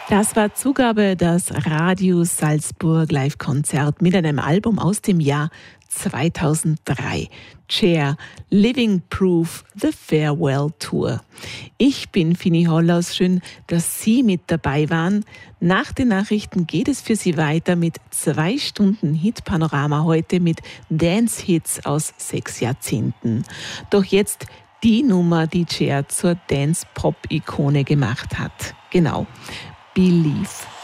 Das war Zugabe das Radio Salzburg Live-Konzert mit einem Album aus dem Jahr 2003. Cher, Living Proof, The Farewell Tour. Ich bin Fini Hollaus, schön, dass Sie mit dabei waren. Nach den Nachrichten geht es für Sie weiter mit 2 Stunden Hit-Panorama heute mit Dance-Hits aus 6 Jahrzehnten. Doch jetzt die Nummer, die Cher zur Dance-Pop-Ikone gemacht hat. Genau. Believe.